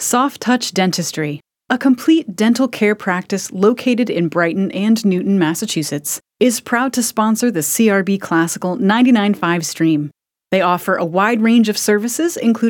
Soft Touch Dentistry, a complete dental care practice located in Brighton and Newton, Massachusetts, is proud to sponsor the CRB Classical 99.5 stream. They offer a wide range of services, including